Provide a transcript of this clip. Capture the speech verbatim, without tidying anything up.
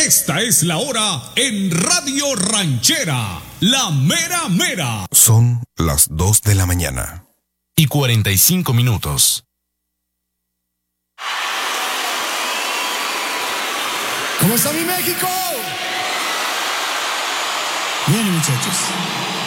Esta es la hora en Radio Ranchera, la mera mera. Son las dos de la mañana. Y cuarenta y cinco minutos. ¿Cómo está mi México? Bien, muchachos.